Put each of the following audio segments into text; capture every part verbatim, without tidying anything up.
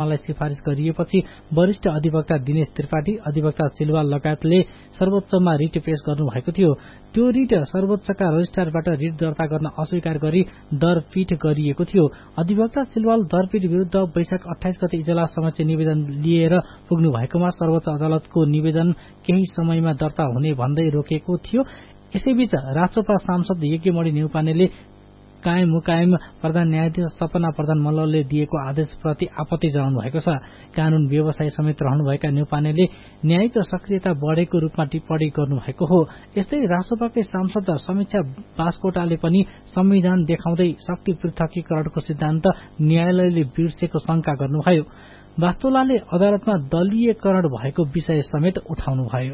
लाई सिफारिस गरिएपछि वरिष्ठ अधिवक्ता दिनेश त्रिपाठी, अधिवक्ता सिलवाल लगायतले सर्वोच्चमा रिट पेश गर्नुभएको थियो। त्यो रिट सर्वोच्चका रजिस्ट्रारबाट रिट दर्ता गर्न अस्वीकार गरी दरपीठ गरिएको थियो। अधिवक्ता सिलवाल दरपीठ विरुद्ध वैशाख अठाइस गते इजलास समक्ष निवेदन लिएर पुग्नु भएकोमा सर्वोच्च अदालतको निवेदन केही समयमा दर्ता हुने भन्दै रोकेको थियो। यसैबीच राष्ट्रपा सांसद यज्ञमणि न्यौपानेले कायम मुकायम प्रधान न्यायाधीश सपना प्रधान मल्लले दिएको आदेशप्रति आपत्ति जनाउनु भएको छ। कानून व्यवसाय समेत रहनुभएका न्यौपानेले न्यायिक सक्रियता बढेको रूपमा टिप्पणी गर्नुभएको हो। यस्तै राष्ट्रपाकै सांसद समीक्षा बास्कोटाले पनि संविधान देखाउँदै शक्ति पृथकीकरणको सिद्धान्त न्यायालयले बिर्सेको शंका गर्नुभयो। बास्तोलाले अदालतमा दलीयकरण भएको विषय समेत उठाउनुभयो।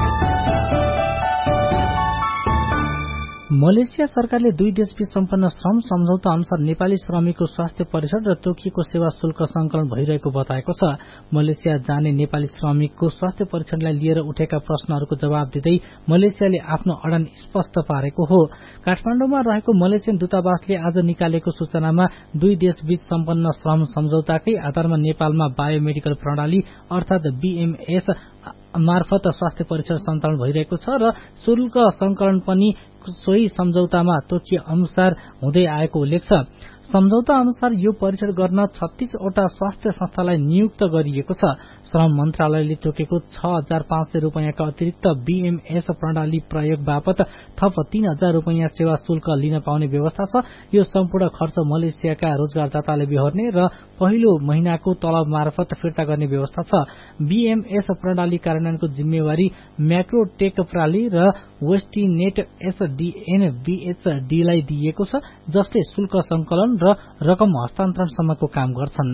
मलेसिया सरकारले दुई देशबीच सम्पन्न श्रम सम्झौता अनुसार नेपाली श्रमिकको स्वास्थ्य परीक्षण र तोकिएको सेवा शुल्क संकलन भइरहेको बताएको छ। मलेसिया जाने नेपाली श्रमिकको स्वास्थ्य परीक्षणलाई लिएर उठेका प्रश्नहरूको जवाब दिँदै मलेसियाले आफ्नो अडान स्पष्ट पारेको हो। काठमाडौँमा रहेको मलेसियन दूतावासले आज निकालेको सूचनामा दुई देशबीच सम्पन्न श्रम सम्झौताकै आधारमा नेपालमा बायोमेडिकल प्रणाली अर्थात बीएमएस मार्फत स्वास्थ्य परीक्षण सञ्चालन भइरहेको छ र शुल्क संकलन पनि सोही सम्झौतामा तोकिए अनुसार हुँदै आएको उल्लेख छ। सम्झौता अनुसार यो परीक्षण गर्न छत्तीसवटा स्वास्थ्य संस्थालाई नियुक्त गरिएको छ। श्रम मन्त्रालयले तोकेको छ हजार पाँच सय रूपियाँका अतिरिक्त बीएमएस प्रणाली प्रयोग बापत थप तीन हजार रूपियाँ सेवा शुल्क लिन पाउने व्यवस्था छ। यो सम्पूर्ण खर्च मलेसियाका रोजगारदाताले बेहोर्ने र पहिलो महिनाको तलब मार्फत फिर्ता गर्ने व्यवस्था छ। बीएमएस प्रणाली कार्यान्वयनको जिम्मेवारी म्याक्रोटेक प्रणाली र वेस्टिनेट एसडीएन बीएचडीलाई दिइएको छ, जसले शुल्क संकलन र रकम हस्तान्तरणसम्मको काम गर्छन्।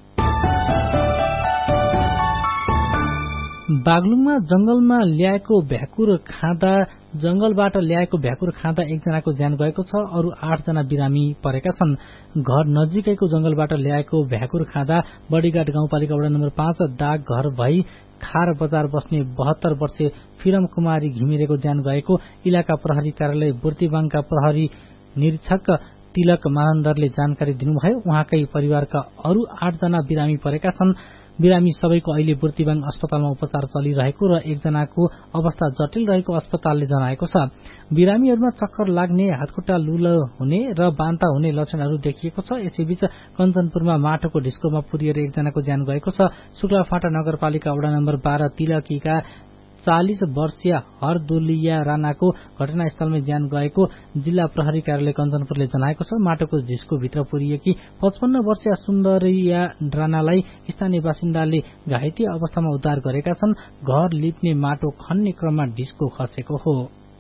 बागलुङमा जंगलमा ल्याएको भ्याकुर खाँदा जंगलबाट ल्याएको भ्याकुर खाँदा एकजनाको ज्यान गएको छ। अरू आठजना बिरामी परेका छन्। घर नजिकैको जंगलबाट ल्याएको भ्याकुर खाँदा बडीघाट गाउँपालिका वडा नम्बर पाँच दाग घर भई खार बजार बस्ने बहत्तर वर्षीय फिरम कुमारी घिमिरेको ज्यान गएको इलाका प्रहरी कार्यालय बुर्तिवाङका प्रहरी निरीक्षक तिलक मानन्दरले जानकारी दिनुभयो। उहाँकै परिवारका अरू आठजना बिरामी परेका छन्। बिरामी सबैको अहिले बुर्तिवाङ अस्पतालमा उपचार चलिरहेको र एकजनाको अवस्था जटिल रहेको अस्पतालले जनाएको छ। बिरामीहरूमा चक्कर लाग्ने, हातखुट्टा लुलो हुने र बान्ता हुने लक्षणहरू देखिएको छ। यसैबीच कञ्चनपुरमा माटोको ढिस्कोमा पुरिएर एकजनाको ज्यान गएको छ। शुक्लाफाटा नगरपालिका वडा नम्बर बाह्र तिलकीका चालीस वर्षीय हरदुलिया राणाको घटनास्थलमै ज्यान गएको जिल्ला प्रहरी कार्यालय कञ्चनपुरले जनाएको छ। माटोको ढिस्कोभित्र पुरिएकी पचपन्न वर्षीय सुन्दरिया राणालाई स्थानीय बासिन्दाले घाइते अवस्थामा उद्धार गरेका छन्। घर लिप्ने माटो खन्ने क्रममा ढिस्को खसेको हो।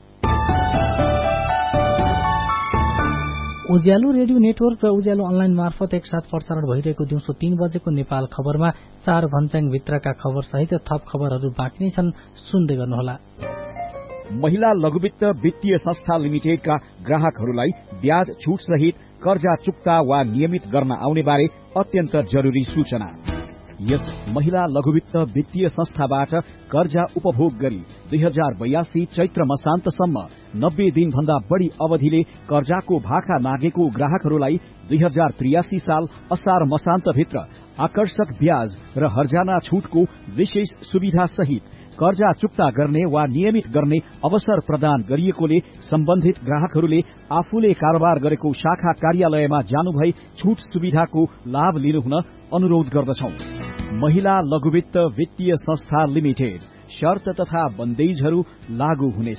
उज्यालो रेडियो नेटवर्क र उज्यालो अनलाइन मार्फत एकसाथ प्रसारण भइरहेको दिउँसो तीन बजेको नेपाल खबरमा चार भन्ज्याङ भित्रका खबर सहित थप खबरहरू बाँकी नै छन्। सुन्दै गर्नुहोला। महिला लघुवित्त वित्तीय संस्था लिमिटेडका ग्राहकहरूलाई ब्याज छुट सहित कर्जा चुक्ता वा नियमित गर्न आउने बारे अत्यन्त जरुरी सूचना। यस महिला लघुवित्त वित्तीय संस्थाबाट कर्जा उपभोग गरी दुई हजार बयासी चैत्र मसान्तसम्म नब्बे दिन भन्दा बढ़ी अवधिले कर्जाको भाका मागेको ग्राहकहरूलाई दुई हजार त्रियासी साल असार मसान्तभित्र आकर्षक ब्याज र हर्जाना छुटको विशेष सुविधा सहित कर्जा चुक्ता गर्ने वा नियमित गर्ने अवसर प्रदान गरिएकोले सम्बन्धित ग्राहकहरूले आफूले कारोबार गरेको शाखा कार्यालयमा जानुभई छुट सुविधाको लाभ लिनुहुन अनुरोध गर्दछौं। महिला लघुवित्त वित्तीय संस्था लिमिटेड। शर्त तथा बन्देजहरू लागू हुनेछ।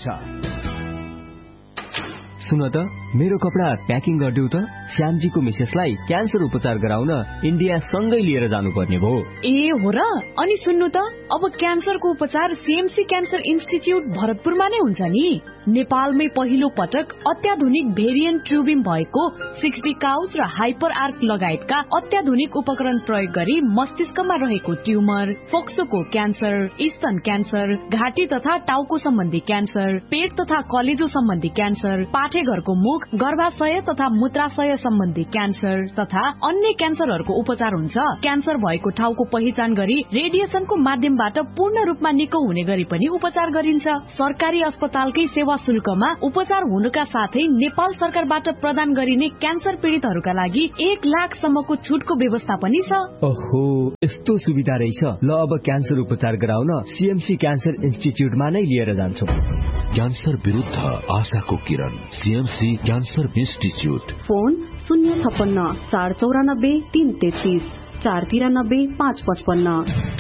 सुन त मेरो कपडा प्याकिङ गरिदेऊ त। श्यामजीको मिसेसलाई क्यान्सर उपचार गराउन इन्डिया सँगै लिएर जानुपर्ने भयो। ए हो र। अनि सुन्नु त, अब क्यान्सरको उपचार सीएमसी क्यान्सर इन्स्टिच्युट भरतपुरमा नै हुन्छ नि। नेपालमै पहिलो पटक अत्याधुनिक भेरिएन्ट ट्युबिम भएको सिक्सटी काउस र हाइपर आर्क लगायतका अत्याधुनिक उपकरण प्रयोग गरी मस्तिष्कमा रहेको ट्युमर, फोक्सोको क्यान्सर, स्तन क्यान्सर, घाँटी तथा टाउको सम्बन्धी क्यान्सर, पेट तथा कलेजो सम्बन्धी क्यान्सर, पाठेघरको मुख गर्भाशय तथा मूत्राशय सम्बन्धी क्यान्सर तथा अन्य क्यान्सरहरूको उपचार हुन्छ। क्यान्सर भएको ठाउँको पहिचान गरी रेडिएसनको माध्यमबाट पूर्ण रूपमा निको हुने गरी पनि उपचार गरिन्छ। सरकारी अस्पतालकै सेवा शुल्कमा उपचार हुनुका साथै नेपाल सरकारबाट प्रदान गरिने क्यान्सर पीडितहरूका लागि एक लाख सम्मको छुटको व्यवस्था पनि छ। ओहो, यस्तो सुविधा रहेछ। ल अब क्यान्सर उपचार गराउन सीएमसी क्यान्सर इन्स्टिच्युटमा नै लिएर जान्छौ। क्यान्सर विरुद्ध आशाको किरण, सीएमसी क्यान्सर इन्स्टिच्युट। फोन शून्य छप्पन्न चार चौरानब्बे तीन तेत्तीस चार तिरानब्बे पाँच पचपन्न।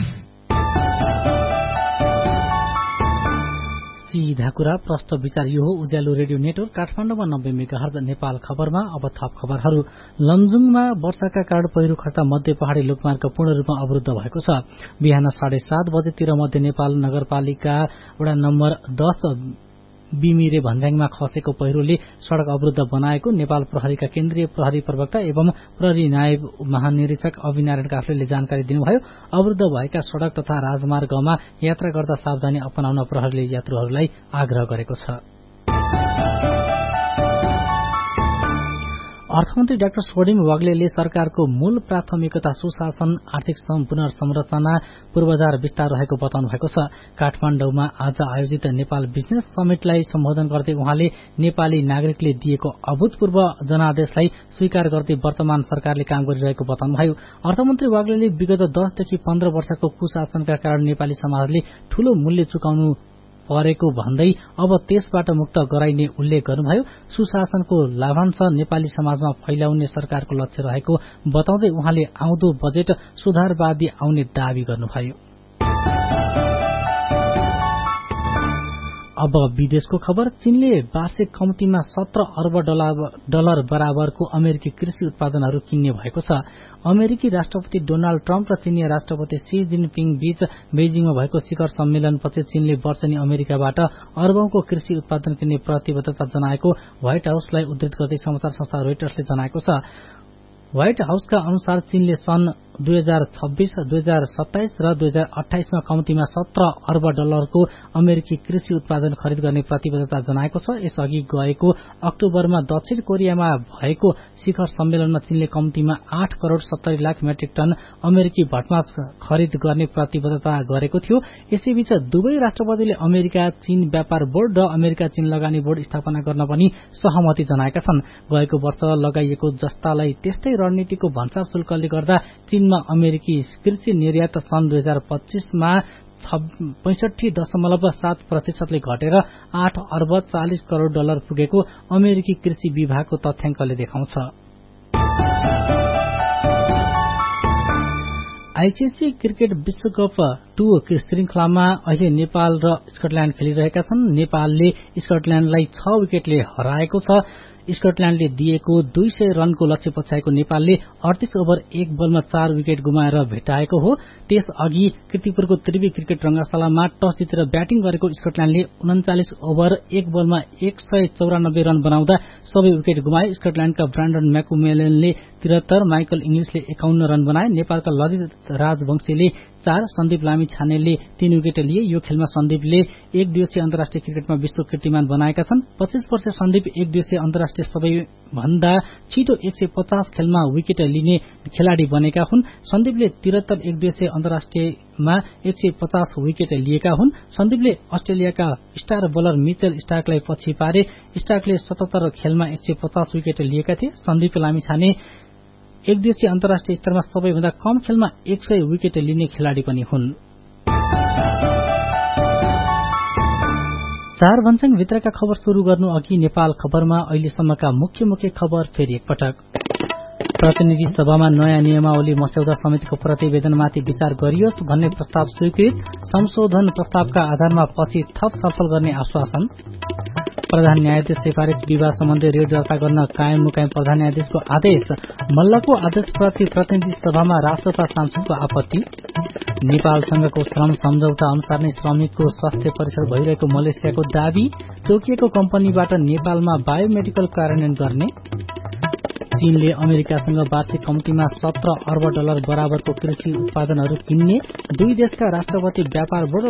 सीधा कुरा प्रश्न विचार यो हो। उज्यालो रेडियो नेटवर्क काठमाडौँमा नब्बे मेगाहर्ज नेपाल खबरमा अब थप खबरहरू। लमजुङमा वर्षाका कारण पहिरो खस्दा मध्य पहाड़ी लोकमार्ग पूर्ण रूपमा अवरुद्ध भएको छ। बिहान साढे सात बजेतिर मध्य नेपाल नगरपालिका वडा नम्बर दस बिमिरे भन्ज्याङमा खसेको पहिरोले सड़क अवरुद्ध बनाएको नेपाल प्रहरीका केन्द्रीय प्रहरी प्रवक्ता एवं प्रहरी नायब महानिरीक्षक अविनारायण काफ्लेले जानकारी दिनुभयो। अवरुद्ध भएका सड़क तथा राजमार्गमा यात्रा गर्दा सावधानी अपनाउन प्रहरीले यात्रुहरूलाई आग्रह गरेको छ। अर्थमन्त्री डाक्टर स्वर्णिम वाग्लेले सरकारको मूल प्राथमिकता सुशासन, आर्थिक पुनर्संरचना, पूर्वाधार विस्तार रहेको बताउनु भएको छ। काठमाडौँमा आज आयोजित नेपाल बिजनेस समिटलाई सम्बोधन गर्दै उहाँले नेपाली नागरिकले दिएको अभूतपूर्व जनादेशलाई स्वीकार गर्दै वर्तमान सरकारले काम गरिरहेको बताउनुभयो। अर्थमन्त्री वाग्लेले विगत दसदेखि पन्ध्र वर्षको कुशासनका कारण नेपाली समाजले ठूलो मूल्य चुकाउनु परेको भन्दै अब त्यसबाट मुक्त गराइने उल्लेख गर्नुभयो। सुशासनको लाभांश नेपाली समाजमा फैलाउने सरकारको लक्ष्य रहेको बताउँदै उहाँले आउँदो बजेट सुधारवादी आउने दावी गर्नुभयो। अब विदेशको खबर। चीनले वार्षिक कम्तीमा सत्र अर्ब डलर बराबरको अमेरिकी कृषि उत्पादनहरू किन्ने भएको छ। अमेरिकी राष्ट्रपति डोनाल्ड ट्रम्प र चीनिया राष्ट्रपति सी जिनपिङ बीच बेजिङमा भएको शिखर सम्मेलनपछि चीनले वर्षेनी अमेरिकाबाट अर्बौंको कृषि उत्पादन किन्ने प्रतिबद्धता जनाएको व्हाइट हाउसलाई उद्धृत गर्दै समाचार संस्था रोइटर्सले जनाएको छ। व्हाइट हाउसका अनुसार चीनले सन् दुई हजार छब्बीस दुई हजार सत्ताइस र दुई हजार अठाइसमा कम्तीमा सत्र अर्ब डलरको अमेरिकी कृषि उत्पादन खरिद गर्ने प्रतिबद्धता जनाएको छ। यसअघि गएको अक्टोबरमा दक्षिण कोरियामा भएको शिखर सम्मेलनमा चीनले कम्तीमा आठ करोड़ सत्तरी लाख मेट्रिक टन अमेरिकी भटमास खरिद गर्ने प्रतिबद्धता गरेको थियो। यसैबीच दुवै राष्ट्रपतिले अमेरिका चीन व्यापार बोर्ड र अमेरिका चीन लगानी बोर्ड स्थापना गर्न पनि सहमति जनाएका छन्। गएको वर्ष लगाइएको जस्तालाई त्यस्तै रणनीतिको भन्सार शुल्कले गर्दा चीनमा अमेरिकी कृषि निर्यात सन् दुई हजार पच्चीसमा पैंसठी दशमलव सात प्रतिशतले घटेर आठ अर्ब चालिस करोड़ डलर पुगेको अमेरिकी कृषि विभागको तथ्याङ्कले देखाउँछ। आईसीसी क्रिकेट विश्वकप टू श्रृंखलामा अहिले नेपाल र स्कटल्याण्ड खेलिरहेका छन्। नेपालले स्कटल्याण्डलाई छ विकेटले हराएको छ। स्कटल्याण्डले दिएको दुई सय रनको लक्ष्य पछ्याएको नेपालले अडतीस ओभर एक बलमा चार विकेट गुमाएर भेटाएको हो। त्यसअघि कीर्तिपुरको त्रिवी क्रिकेट रंगशालामा टस जितेर ब्याटिङ गरेको स्कटल्याण्डले उन्चालिस ओभर एक बलमा एक सय चौरानब्बे रन बनाउँदा सबै विकेट गुमाए। स्कटल्याण्डका ब्रान्डन म्याकुमेलनले त्रिहत्तर, माइकल इंग्लिसले एकाउन्न रन बनाए। नेपालका ललित राजवंशीले चार, सन्दीप लामिछानेले तीन विकेट लिए। यो खेलमा सन्दीपले एक दिवसीय अन्तर्राष्ट्रिय क्रिकेटमा विश्व कीर्तिमान बनाएका छन्। पच्चीस वर्षीय सन्दीप एक दिवसीय अन्तर्राष्ट्रिय सबैभन्दा छिटो एक सय पचास खेलमा विकेट लिने खेलाड़ी बनेका हुन्। सन्दीपले त्रिहत्तर एक दिवसीय अन्तर्राष्ट्रियमा एक सय पचास विकेट लिएका हुन्। सन्दीपले अस्ट्रेलियाका स्टार बोलर मिचेल स्टार्कलाई पछि पारे। स्टार्कले सतहत्तर खेलमा एक सय पचास विकेट लिएका थिए। सन्दीप लामिछाने एक दिवसीय अन्तर्राष्ट्रिय स्तरमा सबैभन्दा कम खेलमा एक सय विकेट लिने खेलाड़ी पनि हुन्। चार भन्ज्याङ भित्रका खबर शुरू गर्नु अघि नेपाल खबरमा अहिलेसम्मका मुख्य मुख्य खबर फेरि एकपटक। प्रतिनिधि सभामा नयाँ नियमावली मस्यौदा समितिको प्रतिवेदनमाथि विचार गरियोस् भन्ने प्रस्ताव स्वीकृत। संशोधन प्रस्तावका आधारमा पछि थप छलफल गर्ने आश्वासन। प्रधान न्यायाधीश सिफारिस विवाद सम्बन्धी रेड दर्ता गर्न कायम मुकायम प्रधान न्यायाधीशको आदेश। मल्लको आदेशप्रति प्रतिनिधि सभामा राष्ट्रपति सांसदको आपत्ति। नेपालसँगको श्रम सम्झौता अनुसार नै श्रमिकको स्वास्थ्य परीक्षण भइरहेको मलेसियाको दावी। तोकिएको कम्पनीबाट नेपालमा बायोमेडिकल कार्यान्वयन गर्ने। चीनले अमेरिकासँग वार्षिक कम्तीमा सत्र अर्ब डलर बराबरको कृषि उत्पादनहरू किन्ने। दुई देशका राष्ट्रपति व्यापार बोर्ड